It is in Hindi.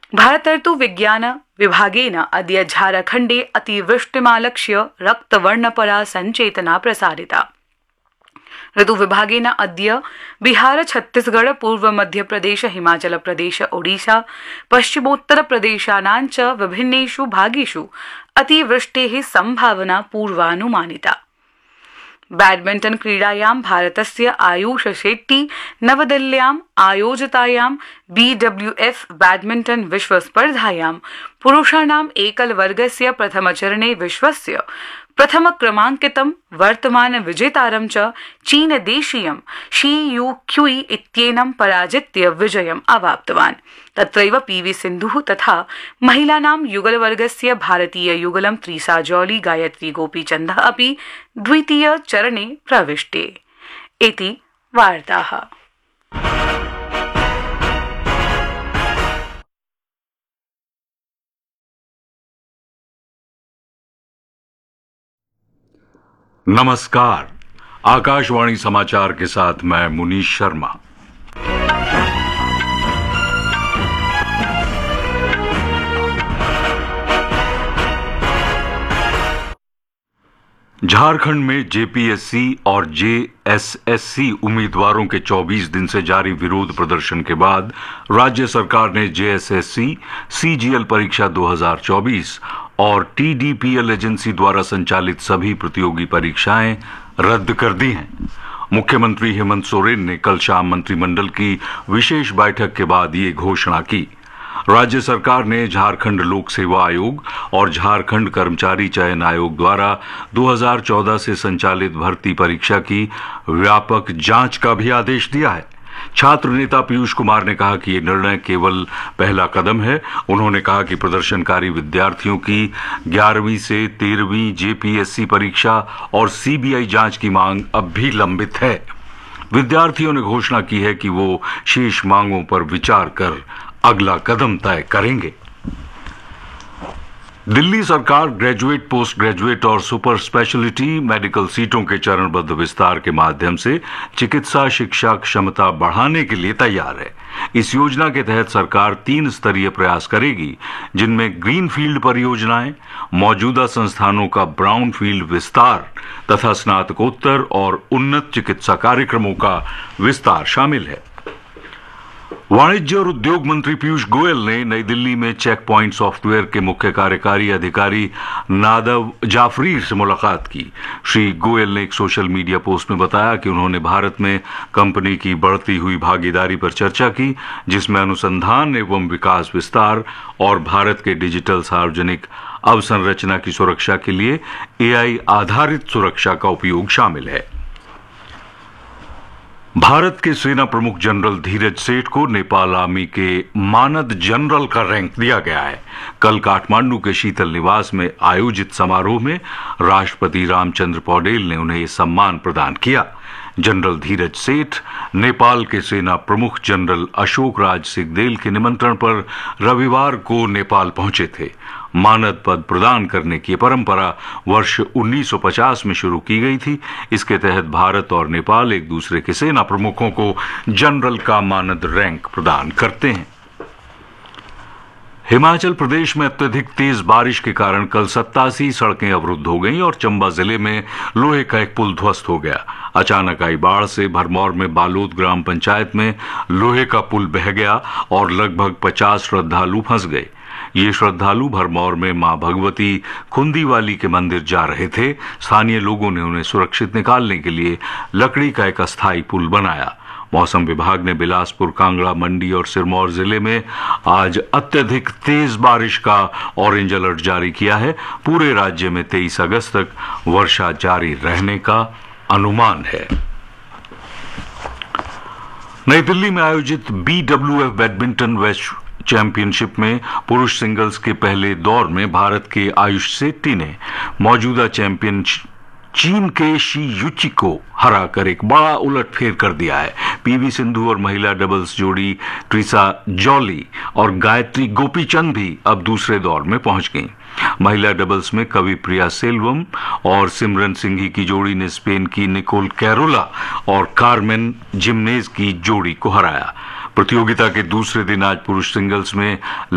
भारतर्तु विज्ञान विभागेन अद्य झारखण्डे अतिवृष्टिमालक्ष्य रक्तवर्णपरा संचेतना प्रसारिता। ऋतुविभागेन अद्य बिहार, छत्तीसगढ़, पूर्व मध्यप्रदेश, हिमाचल प्रदेश, ओडिशा, पश्चिमोत्तर प्रदेशानां च विभिन्नेषु भागेषु अतिवृष्टेः संभावना पूर्वानुमानिता। बैडमिंटन क्रीडायां भारतस्य आयुष शेट्टी नवदिल्ल्याम् आयोजितायां BWF बैडमिंटन विश्वस्पर्धायां पुरुषाणाम् एकलवर्गस्य प्रथमचरणे विश्वस्य प्रथमक्रमाङ्कितं वर्तमान विजेतारं च चीनदेशीयं शी यू क्युई इत्येनं पराजित्य विजयम् अवाप्तवान्। तत्रैव PV सिन्धुः तथा महिलानां युगलवर्गस्य भारतीय युगलं त्रिसा जॉली गायत्री गोपीचन्दः अपि द्वितीय चरणे प्रविष्टे। इति वार्ताः। नमस्कार, आकाशवाणी समाचार के साथ मैं मुनीश शर्मा। झारखंड में JPSC और JSSC उम्मीदवारों के 24 दिन से जारी विरोध प्रदर्शन के बाद राज्य सरकार ने JSSC, CGL परीक्षा 2024 और TDPL एजेंसी द्वारा संचालित सभी प्रतियोगी परीक्षाएं रद्द कर दी हैं। मुख्यमंत्री हेमंत सोरेन ने कल शाम मंत्रिमंडल की विशेष बैठक के बाद ये घोषणा की। राज्य सरकार ने झारखंड लोक सेवा आयोग और झारखंड कर्मचारी चयन आयोग द्वारा 2014 से संचालित भर्ती परीक्षा की व्यापक जांच का भी आदेश दिया है। छात्र नेता पीयूष कुमार ने कहा कि ये निर्णय केवल पहला कदम है। उन्होंने कहा कि प्रदर्शनकारी विद्यार्थियों की 11वीं से 13वीं JPSC परीक्षा और CBI जांच की मांग अब भी लंबित है। विद्यार्थियों ने घोषणा की है कि वो शेष मांगों पर विचार कर अगला कदम तय करेंगे। दिल्ली सरकार ग्रेजुएट, पोस्ट ग्रेजुएट और सुपर स्पेशलिटी मेडिकल सीटों के चरणबद्ध विस्तार के माध्यम से चिकित्सा शिक्षा क्षमता बढ़ाने के लिए तैयार है। इस योजना के तहत सरकार 3 स्तरीय प्रयास करेगी, जिनमें ग्रीनफील्ड परियोजनाएं, मौजूदा संस्थानों का ब्राउनफील्ड विस्तार तथा स्नातकोत्तर और उन्नत चिकित्सा कार्यक्रमों का विस्तार शामिल है। वाणिज्य और उद्योग मंत्री पीयूष गोयल ने नई दिल्ली में चेक पॉइंट सॉफ्टवेयर के मुख्य कार्यकारी अधिकारी नादव जाफरी से मुलाकात की। श्री गोयल ने एक सोशल मीडिया पोस्ट में बताया कि उन्होंने भारत में कंपनी की बढ़ती हुई भागीदारी पर चर्चा की, जिसमें अनुसंधान एवं विकास विस्तार और भारत के डिजिटल सार्वजनिक अवसंरचना की सुरक्षा के लिए AI आधारित सुरक्षा का उपयोग शामिल है। भारत के सेना प्रमुख जनरल धीरज सेठ को नेपाल आर्मी के मानद जनरल का रैंक दिया गया है। कल काठमांडू के शीतल निवास में आयोजित समारोह में राष्ट्रपति रामचंद्र पौडेल ने उन्हें यह सम्मान प्रदान किया। जनरल धीरज सेठ नेपाल के सेना प्रमुख जनरल अशोक राज सिंहदेल के निमंत्रण पर रविवार को नेपाल पहुंचे थे। मानद पद प्रदान करने की परंपरा वर्ष 1950 में शुरू की गई थी। इसके तहत भारत और नेपाल एक दूसरे के सेना प्रमुखों को जनरल का मानद रैंक प्रदान करते हैं। हिमाचल प्रदेश में अत्यधिक तेज बारिश के कारण कल 87 सड़कें अवरुद्ध हो गईं और चंबा जिले में लोहे का एक पुल ध्वस्त हो गया। अचानक आई बाढ़ से भरमौर में बालोद ग्राम पंचायत में लोहे का पुल बह गया और लगभग 50 श्रद्धालु फंस गए। ये श्रद्धालु भरमौर में मां भगवती खुंदीवाली के मंदिर जा रहे थे। स्थानीय लोगों ने उन्हें सुरक्षित निकालने के लिए लकड़ी का एक अस्थायी पुल बनाया। मौसम विभाग ने बिलासपुर, कांगड़ा, मंडी और सिरमौर जिले में आज अत्यधिक तेज बारिश का ऑरेंज अलर्ट जारी किया है। पूरे राज्य में 23 अगस्त तक वर्षा जारी रहने का अनुमान है। नई दिल्ली में आयोजित BWF बैडमिंटन विश्व चैंपियनशिप में पुरुष सिंगल्स के पहले दौर में भारत के आयुष शेट्टी ने मौजूदा चैंपियन चीन के शी युची को हराकर एक बड़ा उलटफेर कर दिया है। PV सिंधु और महिला डबल्स जोड़ी ट्रिसा जॉली और गायत्री गोपीचंद भी अब दूसरे दौर में पहुंच गईं। महिला डबल्स में कवि प्रिया सेल्वम और सिमरन सिंघी की जोड़ी ने स्पेन की निकोल कैरोला और कार्मेन जिमनेज की जोड़ी को हराया। प्रतियोगिता के दूसरे दिन आज पुरुष सिंगल्स में